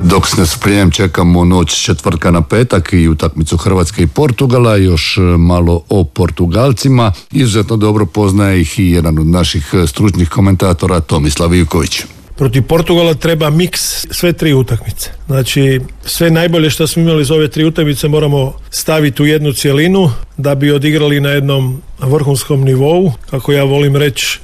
Dok s nestrpljenjem čekamo noć četvrtka na petak i utakmicu Hrvatske i Portugala, još malo o Portugalcima. Izuzetno dobro poznaje ih i jedan od naših stručnih komentatora, Tomislav Ivković. Protiv Portugala treba miks sve tri utakmice. Znači, sve najbolje što smo imali iz ove tri utakmice moramo staviti u jednu cjelinu da bi odigrali na jednom vrhunskom nivou. Kako ja volim reći,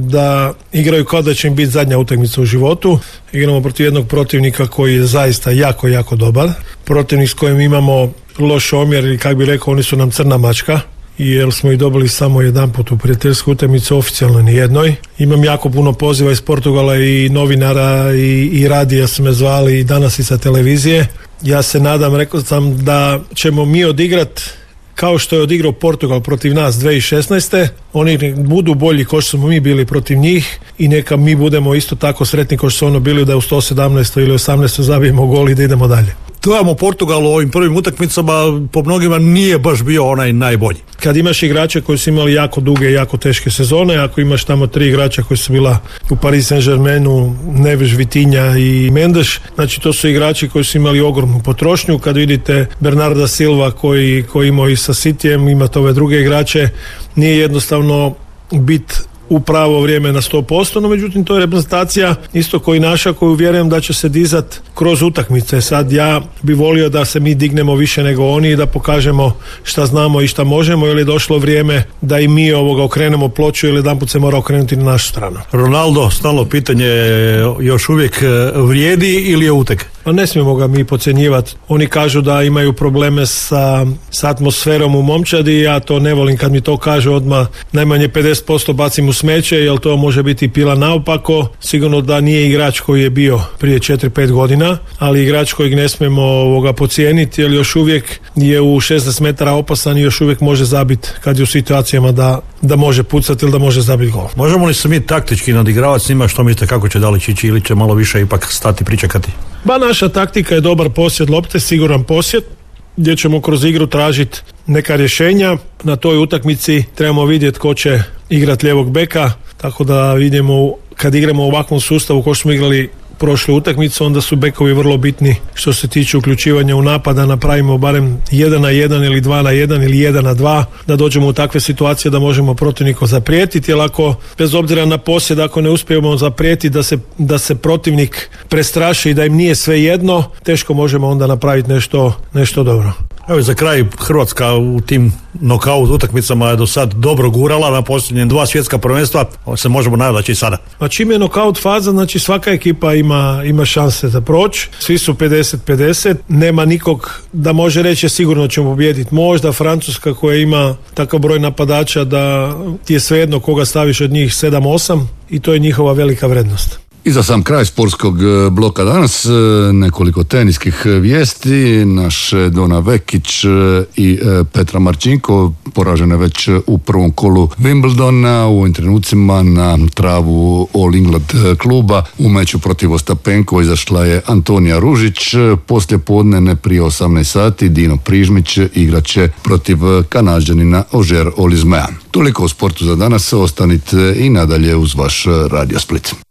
da igraju kao da će im biti zadnja utakmica u životu. Igramo protiv jednog protivnika koji je zaista jako, jako dobar. Protivnik s kojim imamo loš omjer, ili kako bi rekao, oni su nam crna mačka, jer smo ih dobili samo jedanput u prijateljsku utakmicu, oficijalno ni jednoj. Imam jako puno poziva iz Portugala i novinara i radija su me zvali i danas i sa televizije. Ja se nadam, rekao sam da ćemo mi odigrati kao što je odigrao Portugal protiv nas 2016. Oni budu bolji kao što smo mi bili protiv njih i neka mi budemo isto tako sretni kao što su ono bili da u 117. ili 18. zabijemo gol i da idemo dalje. Gledamo Portugal u ovim prvim utakmicama, po mnogima nije baš bio onaj najbolji. Kad imaš igrače koji su imali jako duge i jako teške sezone, ako imaš tamo 3 igrača koji su bila u Paris Saint-Germainu, Neves, Vitinha i Mendes, znači to su igrači koji su imali ogromnu potrošnju. Kad vidite Bernarda Silva koji imao i sa Cityjem, imate ove druge igrače, nije jednostavno biti u pravo vrijeme na 100%, no međutim to je reprezentacija isto koji naša, koju vjerujem da će se dizat kroz utakmice. Sad ja bi volio da se mi dignemo više nego oni i da pokažemo šta znamo i šta možemo, jer je došlo vrijeme da i mi okrenemo ploču ili jedanput se mora okrenuti na našu stranu. Ronaldo, stalno pitanje, još uvijek vrijedi ili je utek? Pa ne smijemo ga mi podcjenjivati. Oni kažu da imaju probleme sa atmosferom u momčadi, ja to ne volim kad mi to kažu odmah, najmanje 50% bacim u smeće, jer to može biti pila naopako. Sigurno da nije igrač koji je bio prije 4-5 godina, ali igrač kojeg ne smijemo podcijeniti, jer još uvijek je u 16 metara opasan i još uvijek može zabiti kad je u situacijama da može pucati ili da može zabiti gol. Možemo li se mi taktički nadigravati s njima? Što mislite, kako će Dalić ići ili će malo više ipak stati pričekati? Naša taktika je dobar posjed lopte, siguran posjed, gdje ćemo kroz igru tražiti neka rješenja. Na toj utakmici trebamo vidjeti ko će igrati lijevog beka, tako da vidimo kad igramo u ovakvom sustavu ko smo igrali prošlu utakmicu, onda su bekovi vrlo bitni što se tiče uključivanja u napada, napravimo barem 1-1 ili 2-1 ili 1-2, da dođemo u takve situacije da možemo protivniku zaprijetiti, jer ako, bez obzira na posjed, ako ne uspijemo zaprijetiti da se protivnik prestraši i da im nije sve jedno, teško možemo onda napraviti nešto dobro. Evo za kraj, Hrvatska u tim nokaut utakmicama je do sad dobro gurala na posljednje 2 svjetska prvenstva, se možemo nadati i sada. Čim je nokaut faza, znači svaka ekipa ima šanse za proći, svi su 50-50, nema nikog da može reći sigurno ćemo pobijediti. Možda Francuska koja ima takav broj napadača da ti je svejedno koga staviš od njih 7-8 i to je njihova velika vrednost. I za sam kraj sportskog bloka danas nekoliko teniskih vijesti. Naš Dona Vekić i Petra Marčinko poražene već u prvom kolu Wimbledona, u ovim trenucima na travu All England kluba. U meču protiv Ostapenko izašla je Antonija Ružić. Poslije podne prije 18 sati Dino Prižmić igraće protiv Kanađanina Ožer Olizmea. Toliko o sportu za danas, ostanite i nadalje uz vaš Radio Split.